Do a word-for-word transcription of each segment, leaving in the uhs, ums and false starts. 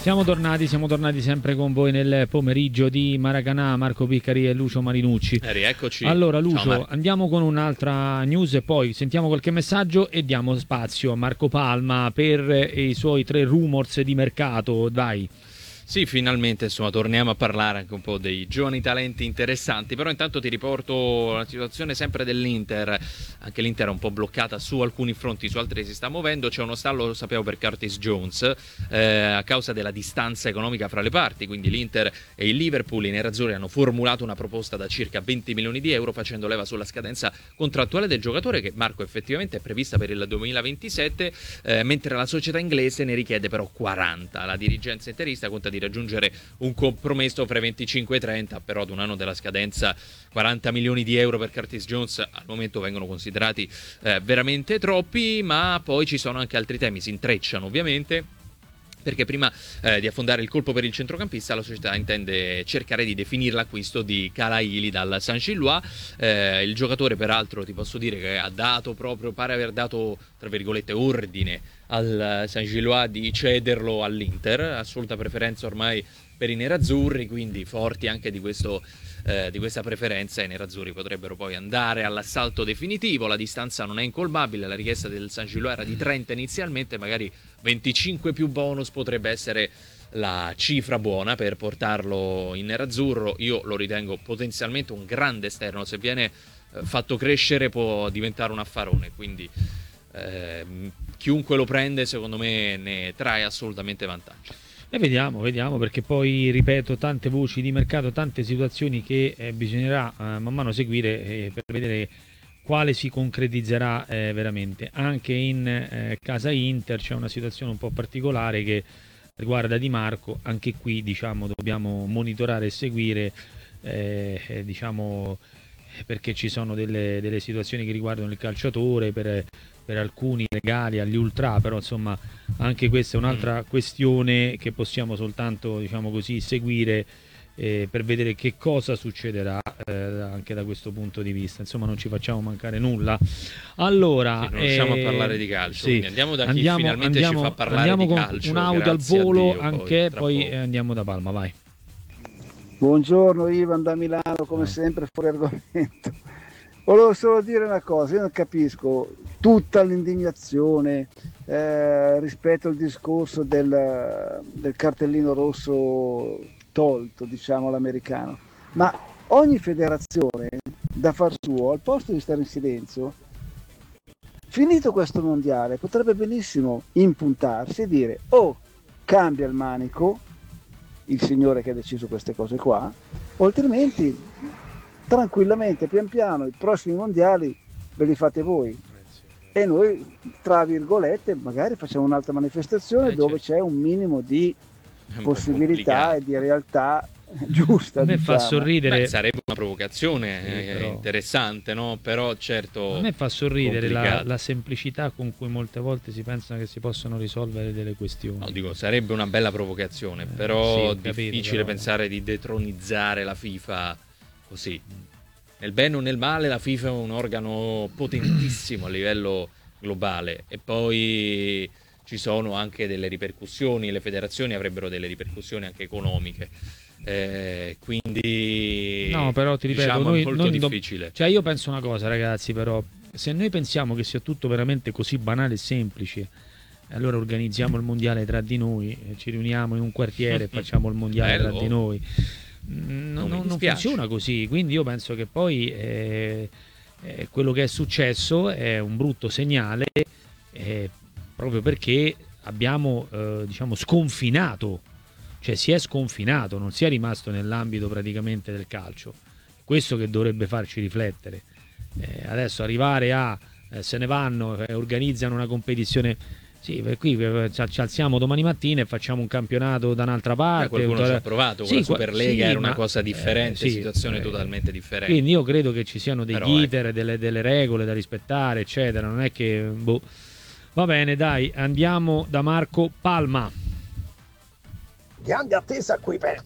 Siamo tornati, siamo tornati sempre con voi nel pomeriggio di Maracanã, Marco Piccari e Lucio Marinucci. Eh, rieccoci. Allora Lucio, Ciao, andiamo con un'altra news e poi sentiamo qualche messaggio e diamo spazio a Marco Palma per i suoi tre rumors di mercato, dai. Sì, finalmente insomma torniamo a parlare anche un po' dei giovani talenti interessanti, però intanto ti riporto la situazione sempre dell'Inter. Anche l'Inter è un po' bloccata su alcuni fronti, su altri si sta muovendo. C'è uno stallo, lo sapevo, per Curtis Jones eh, a causa della distanza economica fra le parti, quindi l'Inter e il Liverpool, i nerazzurri, hanno formulato una proposta da circa venti milioni di euro facendo leva sulla scadenza contrattuale del giocatore, che Marco effettivamente è prevista per il duemilaventisette, eh, mentre la società inglese ne richiede però quaranta. La dirigenza interista conta di raggiungere un compromesso fra venticinque e trenta, però ad un anno della scadenza quaranta milioni di euro per Curtis Jones al momento vengono considerati eh, veramente troppi. Ma poi ci sono anche altri temi, si intrecciano ovviamente, perché prima eh, di affondare il colpo per il centrocampista la società intende cercare di definire l'acquisto di Kalaili dal Saint-Gilloise. Eh, il giocatore peraltro ti posso dire che ha dato proprio, pare aver dato tra virgolette ordine al Saint-Gilloise di cederlo all'Inter, assoluta preferenza ormai per i nerazzurri, quindi forti anche di questo eh, di questa preferenza i nerazzurri potrebbero poi andare all'assalto definitivo. La distanza non è incolmabile, la richiesta del Saint-Gilloise era di trenta inizialmente, magari venticinque più bonus potrebbe essere la cifra buona per portarlo in nerazzurro. Io lo ritengo potenzialmente un grande esterno, se viene eh, fatto crescere può diventare un affarone, quindi eh, chiunque lo prende secondo me ne trae assolutamente vantaggio. E vediamo, vediamo, perché poi, ripeto, tante voci di mercato, tante situazioni che eh, bisognerà eh, man mano seguire eh, per vedere quale si concretizzerà eh, veramente. Anche in eh, casa Inter c'è una situazione un po' particolare che riguarda Di Marco. Anche qui, diciamo, dobbiamo monitorare e seguire, eh, eh, diciamo, perché ci sono delle, delle situazioni che riguardano il calciatore, per, per alcuni legali agli ultra, però insomma anche questa è un'altra questione che possiamo soltanto, diciamo così, seguire eh, per vedere che cosa succederà eh, anche da questo punto di vista. Insomma, non ci facciamo mancare nulla. Allora, sì, non riusciamo eh, a parlare di calcio, sì, andiamo da chi andiamo, finalmente andiamo, ci fa parlare andiamo di con calcio. un audio al volo, Dio, anche poi, poi eh, andiamo da Palma, vai. Buongiorno Ivan da Milano, come sempre fuori argomento. Volevo solo dire una cosa, io non capisco tutta l'indignazione eh, rispetto al discorso del, del cartellino rosso tolto, diciamo, all'americano, ma ogni federazione da far suo, al posto di stare in silenzio, finito questo mondiale, potrebbe benissimo impuntarsi e dire: oh, cambia il manico il signore che ha deciso queste cose qua, o altrimenti tranquillamente, pian piano, i prossimi mondiali ve li fate voi e noi, tra virgolette, magari facciamo un'altra manifestazione eh, dove certo. c'è un minimo di possibilità e di realtà giusta. A me diciamo. fa sorridere. Beh, sarebbe una provocazione sì, eh, però... interessante, no? Però certo. A me fa sorridere la, la semplicità con cui molte volte si pensano che si possano risolvere delle questioni. No, dico, sarebbe una bella provocazione, eh, però sì, è difficile però... pensare di detronizzare la FIFA così. Nel bene o nel male la FIFA è un organo potentissimo a livello globale, e poi ci sono anche delle ripercussioni, le federazioni avrebbero delle ripercussioni anche economiche. Eh, quindi no, però ti ripeto, diciamo, noi, è molto noi difficile. Do... Cioè, io penso una cosa, ragazzi, però se noi pensiamo che sia tutto veramente così banale e semplice, allora organizziamo il mondiale tra di noi, ci riuniamo in un quartiere e facciamo il mondiale Bello. tra di noi. Non, non, non funziona così, quindi io penso che poi eh, eh, quello che è successo è un brutto segnale, eh, proprio perché abbiamo eh, diciamo sconfinato, cioè si è sconfinato, non si è rimasto nell'ambito praticamente del calcio. Questo che dovrebbe farci riflettere. Eh, adesso arrivare a eh, se ne vanno e eh, organizzano una competizione. Sì, per qui ci alziamo domani mattina e facciamo un campionato da un'altra parte. Eh, qualcuno ci ha provato, sì, con la Superlega sì, era una ma, cosa differente, eh, sì, situazione eh, totalmente differente. Quindi io credo che ci siano degli Però, iter, ecco. delle, delle regole da rispettare, eccetera. Non è che boh. Va bene, dai, andiamo da Marco Palma. Grande attesa qui per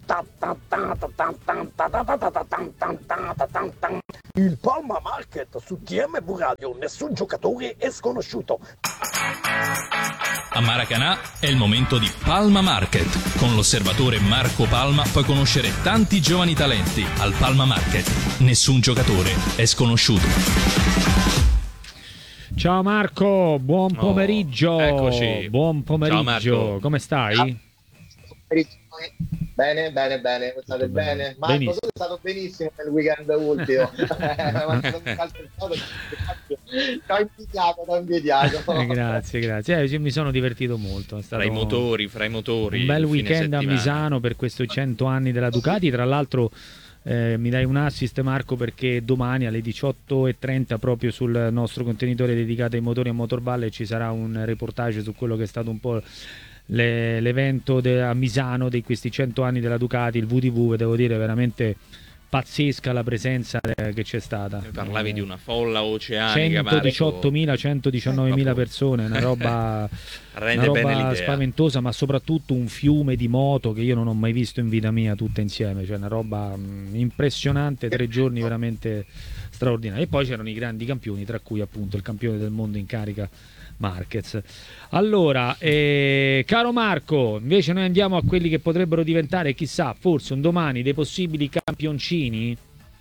il Palma Market su T M V Radio. Nessun giocatore è sconosciuto. A Maracanã è il momento di Palma Market. Con l'osservatore Marco Palma puoi conoscere tanti giovani talenti. Al Palma Market nessun giocatore è sconosciuto. Ciao Marco, buon pomeriggio. Oh, eccoci. Buon pomeriggio. Ciao Marco. Come stai? Bene, bene, bene, state bene? Marco, benissimo. tu sei stato benissimo nel weekend ultimo. Ti ho invidiato, ti ho invidiato. Eh, grazie, grazie. Eh, mi sono divertito molto. È stato Fra i motori, fra i motori. un bel il fine weekend a settimana. Misano per questi cento anni della Ducati. Tra l'altro eh, mi dai un assist, Marco, perché domani alle diciotto e trenta proprio sul nostro contenitore dedicato ai motori a Motorballe ci sarà un reportage su quello che è stato un po' le, l'evento de, a Misano di questi cento anni della Ducati, il V T V. Devo dire veramente pazzesca la presenza eh, che c'è stata. Parlavi eh, di una folla oceanica, centodiciottomila centodiciannovemila persone, una roba, rende una bene roba l'idea. spaventosa, ma soprattutto un fiume di moto che io non ho mai visto in vita mia tutte insieme, cioè una roba mh, impressionante, tre giorni veramente straordinari. E poi c'erano i grandi campioni, tra cui appunto il campione del mondo in carica Marquez. Allora, eh, caro Marco, invece noi andiamo a quelli che potrebbero diventare, chissà, forse un domani dei possibili campioncini.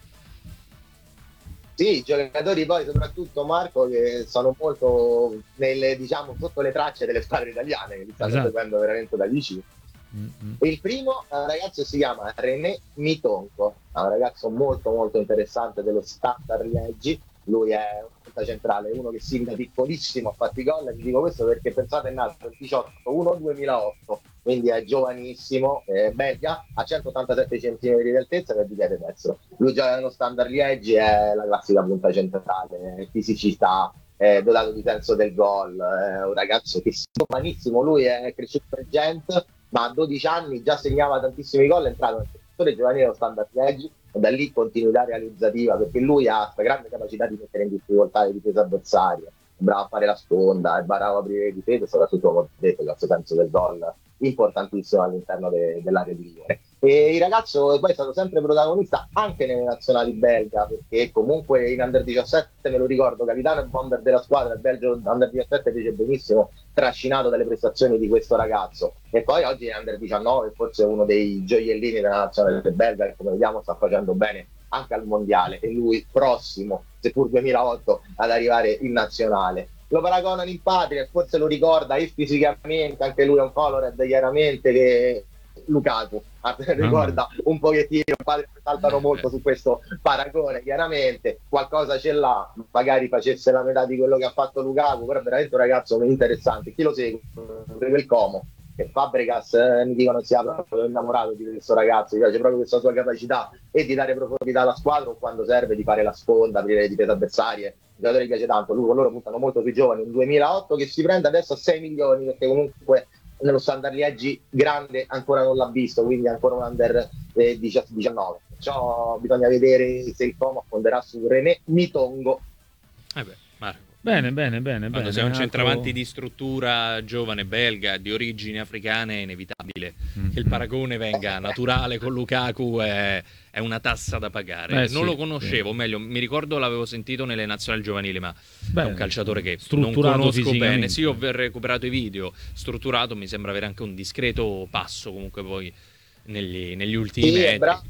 Sì, giocatori poi soprattutto Marco che sono molto nelle, diciamo, sotto le tracce delle squadre italiane che li stanno Esatto. seguendo veramente da vicino. Mm-hmm. Il primo è un ragazzo che si chiama René Mitonco, è un ragazzo molto molto interessante dello Standard Liegi. Lui è un punta centrale, uno che sin da piccolissimo ha fatto i gol, e vi dico questo perché pensate è nato il diciotto uno duemilaotto, quindi è giovanissimo, è belga, ha centottantasette centimetri di altezza e è di piede destro. Lui gioca nello Standard Liegi, è la classica punta centrale, è fisicità, è dotato di senso del gol, è un ragazzo che è giovanissimo, lui è cresciuto per Gent, ma a dodici anni già segnava tantissimi gol, è entrato nel settore giovanile dello Standard Liegi, e da lì continuità realizzativa, perché lui ha questa grande capacità di mettere in difficoltà le difese avversarie, è bravo a fare la sponda, è bravo a aprire le difese e soprattutto, come ho detto, il senso del gol importantissimo all'interno de- dell'area di rigore. E il ragazzo poi è stato sempre protagonista anche nelle nazionali belga, perché comunque in under diciassette, me lo ricordo, capitano e bomber della squadra, il Belgio under diciassette fece benissimo, trascinato dalle prestazioni di questo ragazzo. E poi oggi è under diciannove, forse uno dei gioiellini della nazionale belga, che come vediamo sta facendo bene anche al mondiale, e lui prossimo, seppur duemilaotto, ad arrivare in nazionale. Lo paragonano in patria e forse lo ricorda, e fisicamente anche lui è un colored chiaramente che Lukaku ricorda un pochettino, i padri saltano molto su questo paragone, chiaramente qualcosa ce l'ha, magari facesse la metà di quello che ha fatto Lukaku, però è veramente un ragazzo interessante. Chi lo segue? Il Como, che Fabregas eh, mi dicono sia proprio innamorato di questo ragazzo, mi piace proprio questa sua capacità e di dare profondità alla squadra, o quando serve di fare la sponda, aprire le difese avversarie. Il giocatore mi piace tanto, lui, loro puntano molto sui giovani, un duemilaotto che si prende adesso a sei milioni, perché comunque nello Standard Liegi grande ancora non l'ha visto, quindi ancora un under eh, diciannove. Perciò bisogna vedere se il Como affonderà su René Mitongo. Eh beh, Marco. Bene, bene, bene. Quando bene. sei un Altro... centravanti di struttura giovane belga di origini africane è inevitabile mm-hmm. che il paragone venga naturale con Lukaku, è, è una tassa da pagare. Eh, non sì, lo conoscevo, sì. meglio, mi ricordo l'avevo sentito nelle nazionali giovanili, ma Beh, è un calciatore che non strutturato conosco bene. fisicamente. Sì, ho recuperato i video, strutturato, mi sembra avere anche un discreto passo comunque poi negli, negli ultimi Sì, metri. è bravo.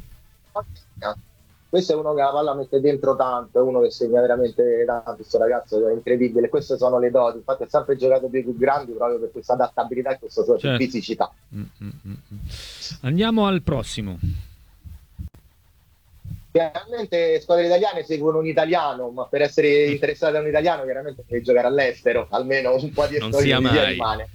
Questo è uno che la palla mette dentro tanto, è uno che segna veramente tanto, questo ragazzo è incredibile. Queste sono le doti, infatti ha sempre giocato più più grandi proprio per questa adattabilità e questa sua certo. fisicità. Mm-hmm. Andiamo al prossimo. Chiaramente squadre italiane seguono un italiano, ma per essere interessati a un italiano chiaramente devi giocare all'estero, almeno un po' di non sia mai rimane.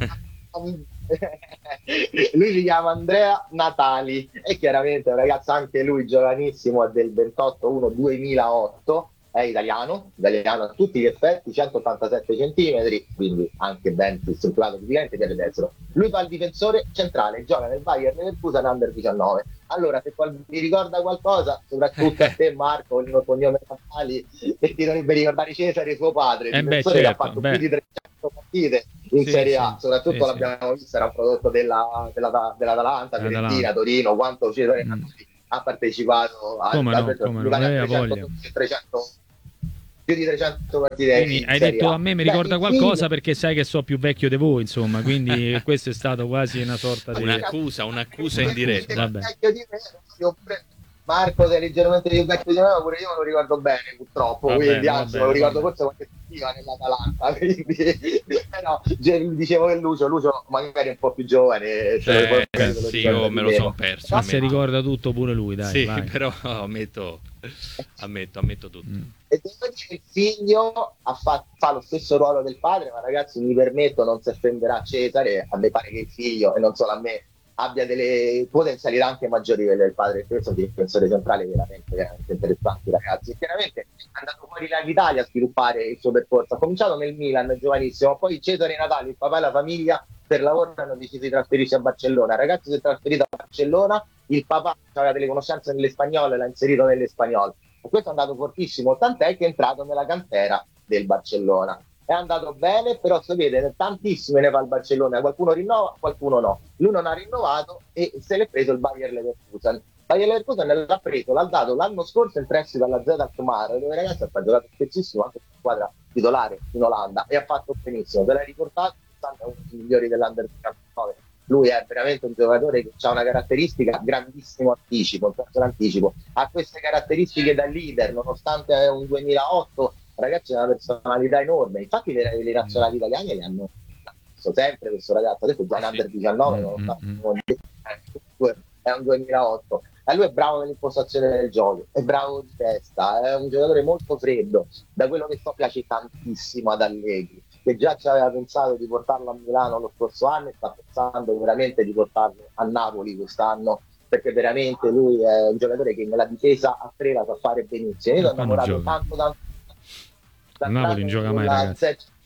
Lui si chiama Andrea Natali e chiaramente è un ragazzo anche lui giovanissimo, è del ventotto uno duemilaotto, è italiano, italiano a tutti gli effetti, centottantasette centimetri, quindi anche ben strutturato fisicamente, piede destro. Lui fa il difensore centrale, gioca nel Bayern Leverkusen under diciannove. Allora, se qual- mi ricorda qualcosa, soprattutto a te Marco, il mio cognome Natali, e ti dovrebbe ricordare Cesare, suo padre, eh difensore beh, certo, che ha fatto beh. più di trecento partite in Sì, Serie sì, A, soprattutto sì, l'abbiamo visto, era un prodotto della, della, dell'Atalanta, Dell'Atalanta. Fiorentina, Torino, quanto Cesare Mm. ha partecipato a, come a, no, a, come no, a aveva trecento, voglia. trecento più di trecento partite. Quindi hai detto a me mi ricorda Beh, qualcosa figlio... perché sai che so più vecchio di voi, insomma, quindi questo è stato quasi una sorta di un'accusa, un'accusa in diretta. Vabbè. Marco sei leggermente più vecchio di me, ma pure io me lo ricordo bene purtroppo, vabbè, quindi vabbè, anzi me lo ricordo vabbè. forse qualche settimana nell'Atalanta, quindi no, dicevo che Lucio, Lucio magari è un po' più giovane, eh, eh, sì, io me lo sono perso. Ma si ricorda tutto pure lui, dai. Sì, vai. però ammetto, ammetto, ammetto tutto. Mm. E il figlio ha fatto, fa lo stesso ruolo del padre, ma ragazzi mi permetto, non si offenderà Cesare, a me pare che il figlio, e non solo a me, abbia delle potenzialità anche maggiori del padre, perché sono difensori centrali veramente, veramente interessanti ragazzi. E chiaramente è andato fuori dall'Italia a sviluppare il suo percorso, ha cominciato nel Milan giovanissimo, poi Cesare Natale, il papà e la famiglia per lavoro hanno deciso di trasferirsi a Barcellona. Il ragazzo si è trasferito a Barcellona, il papà aveva delle conoscenze nelle spagnole, l'ha inserito nelle spagnole, e questo è andato fortissimo, tant'è che è entrato nella cantera del Barcellona. È andato bene, però si vede tantissime ne va al Barcellona, qualcuno rinnova, qualcuno no. Lui non ha rinnovato e se l'è preso il Bayer Leverkusen. Bayer Leverkusen l'ha preso, l'ha dato l'anno scorso in prestito alla Z Alkmaar, dove ragazzi ha giocato spessissimo anche in squadra titolare in Olanda e ha fatto benissimo. Se l'hai riportato, è uno dei migliori dell'Under diciannove. Lui è veramente un giocatore che ha una caratteristica, grandissimo anticipo, un terzo anticipo. Ha queste caratteristiche da leader, nonostante è un duemilaotto. Ragazzi, è una personalità enorme, infatti le, le nazionali italiane le hanno visto sempre questo ragazzo, adesso già in under diciannove, mm-hmm. è un duemilaotto, e lui è bravo nell'impostazione del gioco, è bravo di testa, è un giocatore molto freddo, da quello che so piace tantissimo ad Allegri, che già ci aveva pensato di portarlo a Milano lo scorso anno e sta pensando veramente di portarlo a Napoli quest'anno, perché veramente lui è un giocatore che nella difesa a tre la sa fare benissimo. Io sono innamorato tanto tanto il Napoli non gioca mai, ragazzi.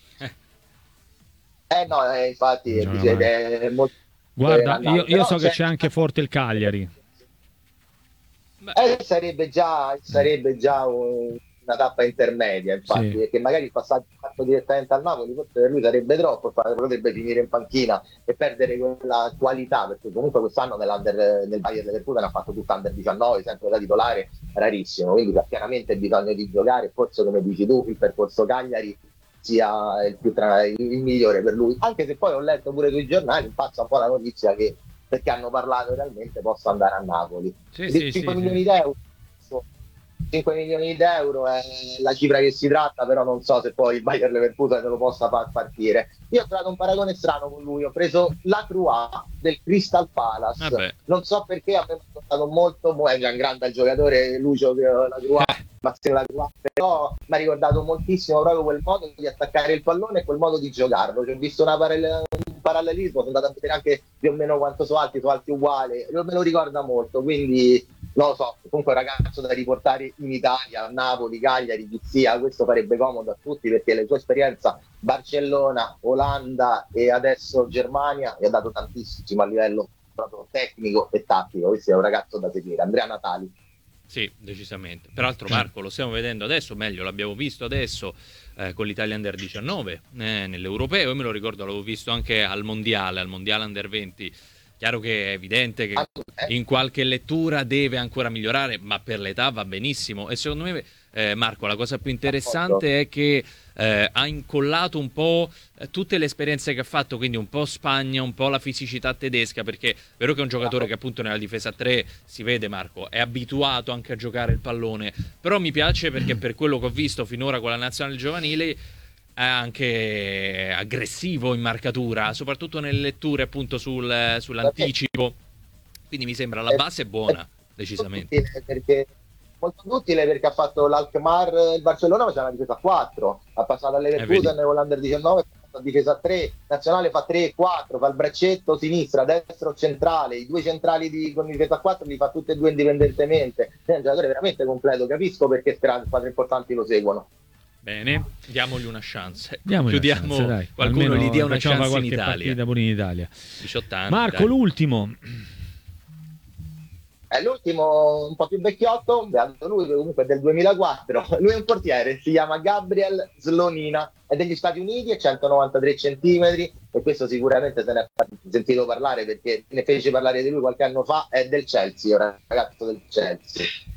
Eh no, eh, infatti è, è molto... Guarda, eh, io, io so che c'è anche forte il Cagliari. Eh, sarebbe già, sarebbe già un, una tappa intermedia, infatti, sì. Perché magari il passaggio fatto direttamente al Napoli forse per lui sarebbe troppo, potrebbe finire in panchina e perdere quella qualità, perché comunque quest'anno nell'under, nel Bayer Leverkusen ha fatto tutto under diciannove, sempre da titolare, rarissimo, quindi ha chiaramente bisogno di giocare, forse come dici tu il percorso Cagliari sia il, più tra, il, il migliore per lui, anche se poi ho letto pure sui giornali, passa un po' la notizia che perché hanno parlato realmente possa andare a Napoli. Sì, sì, cinque sì, milioni sì. di euro cinque milioni di euro è la cifra che si tratta, però non so se poi il Bayer Leverkusen lo possa far partire. Io ho trovato un paragone strano con lui, ho preso la Croix del Crystal Palace. Vabbè. Non so perché, a me mi è stato molto è un grande il giocatore Lucio la Croix, ma se la Croix, però mi ha ricordato moltissimo proprio quel modo di attaccare il pallone e quel modo di giocarlo. Cioè, ho visto una parallel- un parallelismo, sono andato a vedere anche più o meno quanto sono alti, sono alti uguali, me lo ricorda molto, quindi non lo so, comunque un ragazzo da riportare in Italia, a Napoli, Cagliari, chi sia, questo farebbe comodo a tutti perché la sua esperienza Barcellona, Olanda e adesso Germania gli ha dato tantissimo a livello proprio tecnico e tattico. Questo è un ragazzo da seguire, Andrea Natali. Sì, decisamente. Peraltro Marco lo stiamo vedendo adesso, meglio l'abbiamo visto adesso eh, con l'Italia Under diciannove eh, nell'Europeo, io me lo ricordo, l'avevo visto anche al Mondiale, al Mondiale Under venti. Chiaro che è evidente che in qualche lettura deve ancora migliorare, ma per l'età va benissimo. E secondo me, eh, Marco, la cosa più interessante è che eh, ha incollato un po' tutte le esperienze che ha fatto, quindi un po' Spagna, un po' la fisicità tedesca, perché è vero che è un giocatore che appunto nella difesa a tre, si vede Marco, è abituato anche a giocare il pallone, però mi piace perché per quello che ho visto finora con la nazionale giovanile è anche aggressivo in marcatura, soprattutto nelle letture appunto sul, sull'anticipo, quindi mi sembra la base è buona, decisamente. Perché molto utile perché ha fatto l'Alkmaar, il Barcellona faceva una difesa a quattro, ha passato alle Leverkusen con l'Under diciannove, ha fatto la difesa a tre, Nazionale fa tre e quattro, fa il braccetto sinistra, destro, centrale, i due centrali di, con difesa a quattro li fa tutte e due indipendentemente, è un giocatore veramente completo, capisco perché squadre importanti lo seguono. Bene, diamogli una chance. Diamogli Chiudiamo, una chance, dai. qualcuno Almeno gli dia una chance in Italia. Pure in Italia. diciotto anni. Marco, dai. l'ultimo. È l'ultimo un po' più vecchiotto, beato lui, che comunque è del duemilaquattro. Lui è un portiere, si chiama Gabriel Slonina, è degli Stati Uniti, è centonovantatré centimetri e questo sicuramente se ne è sentito parlare perché ne fece parlare di lui qualche anno fa, è del Chelsea, ora ragazzo del Chelsea.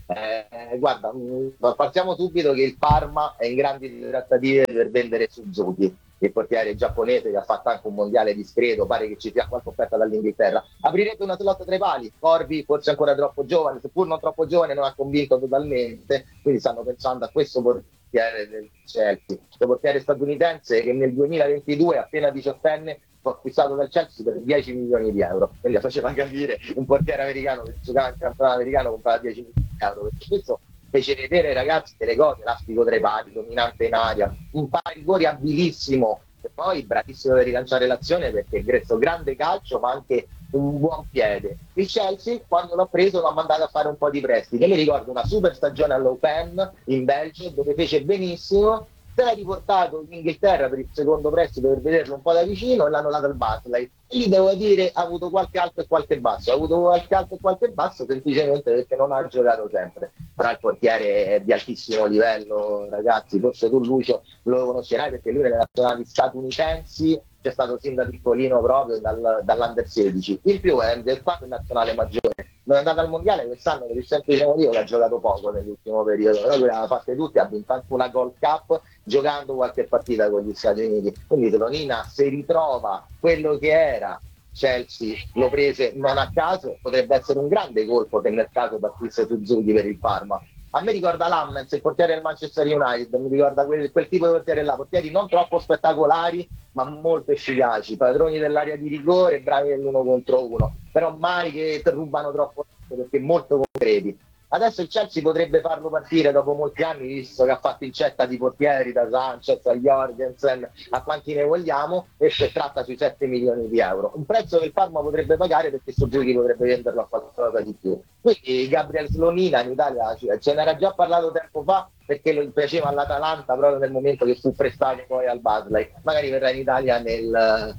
Eh, guarda, mh, partiamo subito che il Parma è in grandi trattative per vendere Suzuki, il portiere giapponese che ha fatto anche un mondiale discreto, pare che ci sia qualche offerta dall'Inghilterra. Aprirebbe una slot tra i pali, Corvi forse ancora troppo giovane, seppur non troppo giovane non ha convinto totalmente, quindi stanno pensando a questo portiere del Chelsea, questo portiere statunitense che nel duemilaventidue, appena diciottenne, fu acquistato dal Chelsea per dieci milioni di euro, quindi faceva capire un portiere americano che giocava in campionato americano comprava dieci milioni di euro, perché questo fece vedere ai ragazzi delle cose, elastico tra i pali, dominante in aria, un parigori abilissimo e poi bravissimo per rilanciare l'azione perché questo grande calcio ma anche un buon piede. Il Chelsea quando l'ha preso l'ha mandato a fare un po' di prestiti, io mi ricordo una super stagione all'Open in Belgio dove fece benissimo, se l'ha riportato in Inghilterra per il secondo prestito per vederlo un po' da vicino e l'hanno dato al Barnsley. E lì devo dire ha avuto qualche alto e qualche basso, ha avuto qualche alto e qualche basso semplicemente perché non ha giocato sempre. Però il portiere è di altissimo livello, ragazzi, forse tu Lucio lo conoscerai perché lui nelle nazionali statunitensi c'è stato sin da piccolino proprio dal, dall'Under sedici. Il più è del fatto nazionale maggiore. Non è andato al mondiale quest'anno per il semplice motivo che ha giocato poco nell'ultimo periodo, però lui l'ha fatte tutte, ha vinto anche una Gold Cup giocando qualche partita con gli Stati Uniti. Quindi Slonina se ritrova quello che era Chelsea, lo prese non a caso, potrebbe essere un grande colpo che nel caso battisse Suzuki per il Parma. A me ricorda Lammens, il portiere del Manchester United, mi ricorda quel, quel tipo di portiere là, portieri non troppo spettacolari ma molto efficaci, padroni dell'area di rigore, bravi nell'uno contro uno, però mai che rubano troppo perché molto concreti. Adesso il Chelsea potrebbe farlo partire dopo molti anni, visto che ha fatto incetta di portieri da Sanchez a Jorgensen, a quanti ne vogliamo, e si tratta sui sette milioni di euro. Un prezzo che il Parma potrebbe pagare perché Suzuki potrebbe venderlo a qualcosa di più. Quindi Gabriel Slonina in Italia ce n'era già parlato tempo fa perché lo piaceva all'Atalanta proprio nel momento che fu prestato poi al Barnsley. Magari verrà in Italia nel,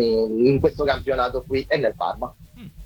in questo campionato qui e nel Parma.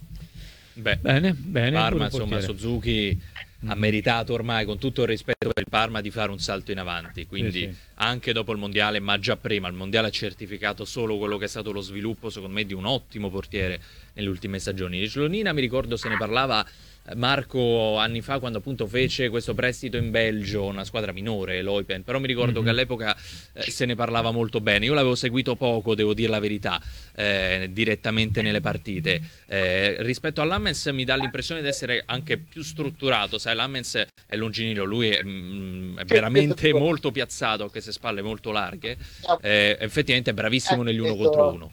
Beh, bene, bene. Parma, insomma, Suzuki ha meritato ormai, con tutto il rispetto per il Parma, di fare un salto in avanti, quindi sì, sì. Anche dopo il mondiale, ma già prima il mondiale ha certificato solo quello che è stato lo sviluppo, secondo me, di un ottimo portiere nelle ultime stagioni. Di Slonina mi ricordo se ne parlava Marco anni fa quando appunto fece questo prestito in Belgio, una squadra minore, l'Eupen, però mi ricordo mm-hmm. che all'epoca eh, se ne parlava molto bene. Io l'avevo seguito poco, devo dire la verità, eh, direttamente nelle partite. Eh, rispetto a Lammens mi dà l'impressione di essere anche più strutturato, sai, Lammens è longinino, lui è, mm, è veramente molto piazzato, anche se spalle molto larghe, eh, effettivamente è bravissimo negli uno contro uno.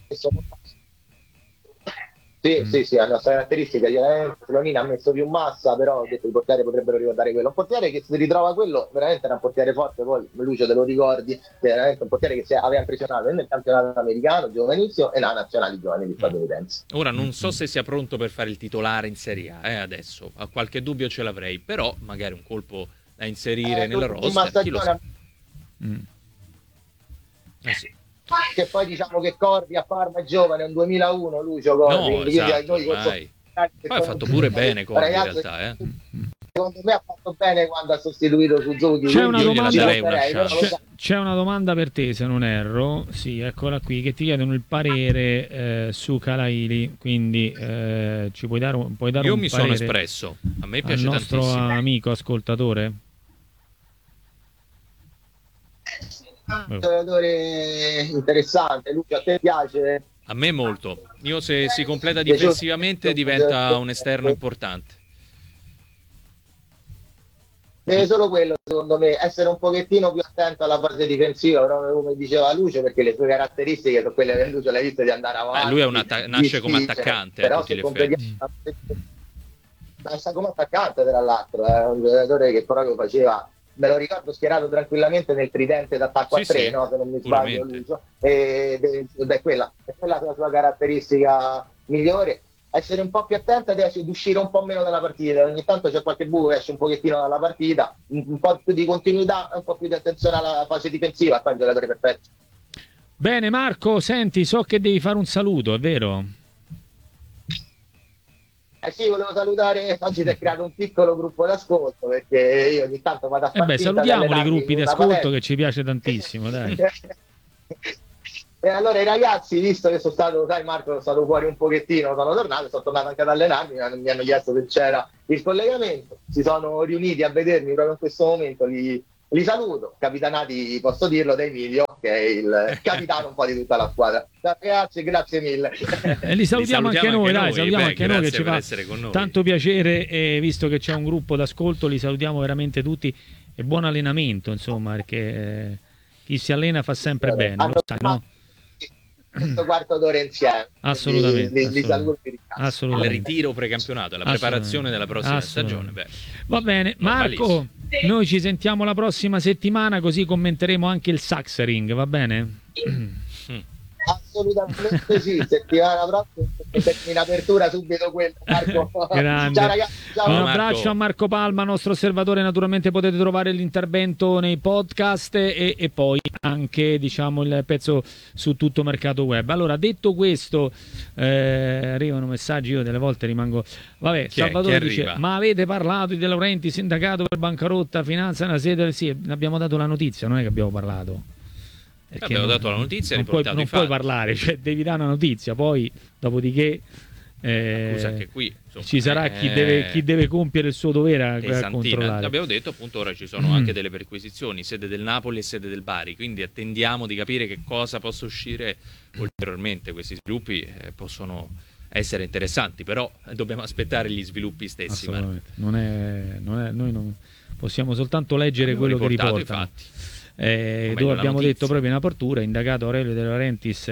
Sì, mm. sì, sì, ha una caratteristica. Slonina ha messo più massa, però ho detto i portieri potrebbero ricordare quello. Un portiere che si ritrova quello, veramente era un portiere forte, poi Lucio te lo ricordi, veramente un portiere che si aveva impressionato nel campionato americano, giovanissimo, e nella nazionale giovanile statunitense. Ora non so se sia pronto per fare il titolare in Serie A, eh, adesso, a qualche dubbio ce l'avrei, però magari un colpo da inserire eh, nel roster, chi lo sa. Mm. Eh sì. Che poi diciamo che Corvi a Parma è giovane, è un duemilauno Lucio Corvi, no, esatto, noi poi ha fatto pure bene Corvi, in realtà, eh. Secondo me ha fatto bene quando ha sostituito Suzuki. C'è una, domanda, una c'è, c'è una domanda per te, se non erro, sì, eccola qui, che ti chiedono il parere eh, su Calaili, quindi eh, ci puoi dare, puoi dare Io un mi parere sono espresso, a me piace al nostro tantissimo. amico ascoltatore? Un giocatore interessante. Lucio, a te piace? A me molto. Io se si completa difensivamente diventa un esterno importante. Deve solo quello, secondo me, essere un pochettino più attento alla fase difensiva, proprio come diceva Lucio, perché le sue caratteristiche sono quelle che Lucio l'ha visto di andare avanti. Eh, lui è un atta- nasce come attaccante, però a tutti se gli effetti. Nasce come attaccante, tra l'altro, è un giocatore che proprio faceva, me lo ricordo schierato tranquillamente nel tridente d'attacco sì, a tre, sì, no? Se non mi sbaglio, Lucio, ed è quella, è quella la sua caratteristica migliore. Essere un po' più attento adesso ed uscire un po' meno dalla partita, ogni tanto c'è qualche buco che esce un pochettino dalla partita, un, un po' più di continuità, un po' più di attenzione alla fase difensiva, poi è un giocatore perfetto. Bene Marco, senti, so che devi fare un saluto, è vero? Eh sì, volevo salutare, oggi ti è creato un piccolo gruppo d'ascolto perché io ogni tanto vado a fare. Eh beh, salutiamo i gruppi d'ascolto che ci piace tantissimo, dai. E allora i ragazzi, visto che sono stato, sai Marco, sono stato fuori un pochettino, sono tornato, sono tornato anche ad allenarmi, mi hanno, mi hanno chiesto se c'era il collegamento, si sono riuniti a vedermi proprio in questo momento, li, li saluto, capitanati, posso dirlo, da Emilio, che è il capitano un po' di tutta la squadra. Ragazzi, grazie mille. E li salutiamo, Li salutiamo anche noi, anche dai, noi, salutiamo beh, anche noi che ci per fa essere con noi. tanto piacere, e visto che c'è un gruppo d'ascolto li salutiamo veramente tutti e buon allenamento, insomma, perché eh, chi si allena fa sempre Vabbè, bene, lo sai, no? Questo quarto d'ora insieme. Assolutamente, Li, li, li saluto e li ringrazio. Il assolutamente. ritiro precampionato, la preparazione della prossima stagione. Beh, Va bene, Marco, noi ci sentiamo la prossima settimana, così commenteremo anche il Sachsenring, va bene? Assolutamente sì, settimana prossima in apertura subito quello. Marco. Grande. Ciao ragazzi, ciao. Un Marco. abbraccio a Marco Palma, nostro osservatore. Naturalmente potete trovare l'intervento nei podcast e, e poi anche, diciamo, il pezzo su tutto Mercato Web. Allora, detto questo, eh, arrivano messaggi, io delle volte rimango... Vabbè, Chi è? Salvatore Chi dice, arriva? ma avete parlato di De Laurenti, sindacato per bancarotta, finanza una sede? Sì, abbiamo dato la notizia, non è che abbiamo parlato. Perché abbiamo non- dato la notizia, non puoi, riportato non i puoi fatti. parlare, cioè devi dare una notizia, poi dopodiché eh, Scusa, che qui insomma, ci sarà chi eh, deve, chi deve compiere il suo dovere a, a Pesantina. controllare. Abbiamo detto appunto ora ci sono Mm. anche delle perquisizioni, sede del Napoli e sede del Bari, quindi attendiamo di capire che cosa possa uscire ulteriormente. Questi sviluppi eh, possono essere interessanti, però dobbiamo aspettare gli sviluppi stessi. Marco. Assolutamente. Non è, non è, noi non possiamo soltanto leggere Abbiamo quello che riportato i riportano. fatti. Eh, O meglio, dove la abbiamo notizia. detto proprio in apertura, indagato Aurelio De Laurentiis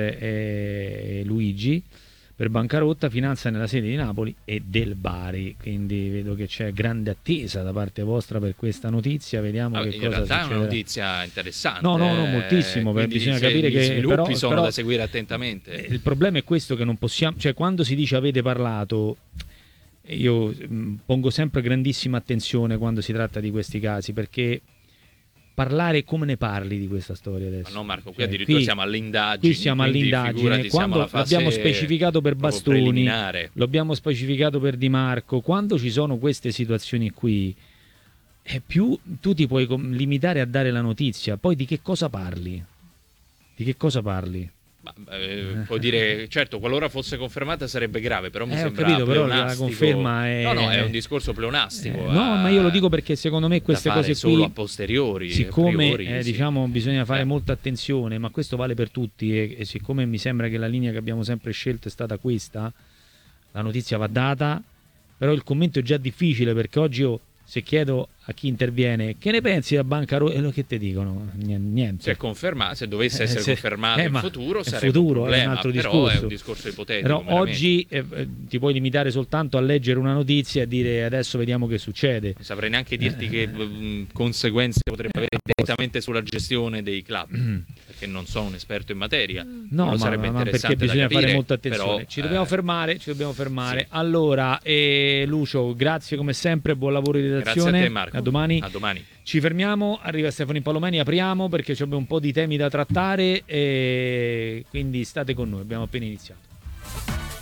e Luigi per bancarotta, finanza nella sede di Napoli e del Bari, quindi vedo che c'è grande attesa da parte vostra per questa notizia, vediamo Ah, che in cosa realtà è una succederà. notizia interessante. No, no, no, eh, moltissimo, perché quindi bisogna se capire gli che- sviluppi però- sono però- da seguire attentamente. Eh, Il problema è questo, che non possiamo, cioè quando si dice avete parlato, io mh, pongo sempre grandissima attenzione quando si tratta di questi casi, perché parlare, come ne parli di questa storia Ma adesso? no Marco, qui Cioè, addirittura qui- siamo alle indagini. Qui siamo quindi all'indagine, figurati, siamo quando alla fase l'abbiamo specificato per proprio Bastoni, preliminare. lo abbiamo specificato per Di Marco, quando ci sono queste situazioni qui, è più tu ti puoi com- limitare a dare la notizia, poi di che cosa parli? Di che cosa parli? Ma, eh, può dire, certo, qualora fosse confermata sarebbe grave, però mi Eh, ho sembra capito, però la pleonastico. conferma è- No, no, è un discorso pleonastico. Eh, no, eh, ma io lo dico perché secondo me queste da fare cose solo qui, a posteriori, a siccome priori, eh, sì. diciamo bisogna fare Eh. molta attenzione, ma questo vale per tutti, e, e siccome mi sembra che la linea che abbiamo sempre scelto è stata questa, la notizia va data, però il commento è già difficile, perché oggi io, se chiedo a chi interviene che ne pensi della bancarotta, e che ti dicono? Niente. Se, conferma, se dovesse essere Eh, se- confermato eh, in ma futuro in sarebbe futuro un è problema, un altro però discorso. è un discorso ipotetico. Però meramente. oggi eh, eh, ti puoi limitare soltanto a leggere una notizia e dire adesso vediamo che succede. Non saprei neanche dirti che mh, conseguenze potrebbe avere direttamente sulla gestione dei club, perché non sono un esperto in materia. No, lo ma, sarebbe ma perché interessante da bisogna capire, fare molta attenzione. però, ci dobbiamo eh, fermare, ci dobbiamo fermare. sì. Allora, eh, Lucio, grazie come sempre, buon lavoro di Grazie redazione. a te Marco. A domani. A domani. Ci fermiamo, arriva Stefano Palomeni, apriamo perché abbiamo un po' di temi da trattare e quindi state con noi, abbiamo appena iniziato.